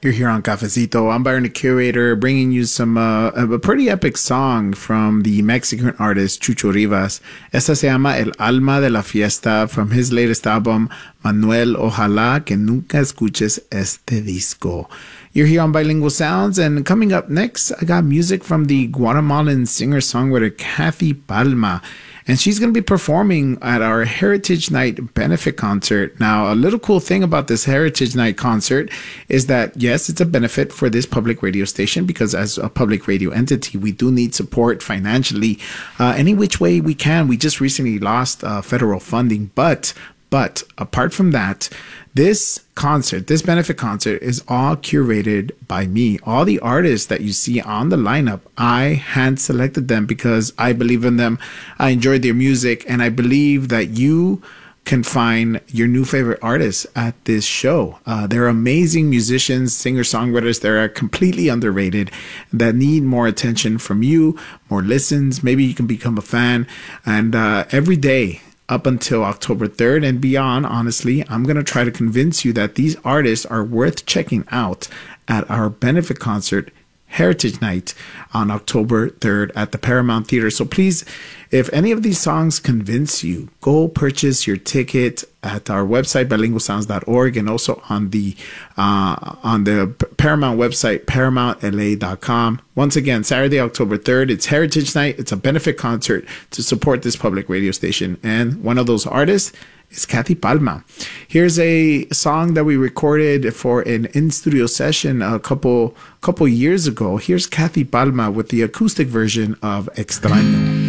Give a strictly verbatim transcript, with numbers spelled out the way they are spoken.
You're here on Cafecito. I'm Byron the Curator, bringing you some uh, a pretty epic song from the Mexican artist Chucho Rivas. Esta se llama El Alma de la Fiesta from his latest album, Manuel. Ojalá que nunca escuches este disco. You're here on Bilingual Sounds, and coming up next, I got music from the Guatemalan singer-songwriter Kathy Palma. And she's going to be performing at our Heritage Night benefit concert. Now, a little cool thing about this Heritage Night concert is that, yes, it's a benefit for this public radio station because as a public radio entity, we do need support financially uh, any which way we can. We just recently lost uh, federal funding, but But apart from that, this concert, this benefit concert is all curated by me. All the artists that you see on the lineup, I hand selected them because I believe in them. I enjoyed their music, and I believe that you can find your new favorite artists at this show. Uh, they're amazing musicians, singer-songwriters that are completely underrated, that need more attention from you, more listens. Maybe you can become a fan. And uh, every day, up until October third and beyond, honestly, I'm going to try to convince you that these artists are worth checking out at our benefit concert, Heritage Night, on October third at the Paramount Theater. So please, if any of these songs convince you, go purchase your ticket at our website, bilingual sounds dot org, and also on the uh, on the Paramount website, paramount l a dot com. Once again, Saturday, October third, it's Heritage Night. It's a benefit concert to support this public radio station. And one of those artists is Kathy Palma. Here's a song that we recorded for an in-studio session a couple couple years ago. Here's Kathy Palma with the acoustic version of Extraño.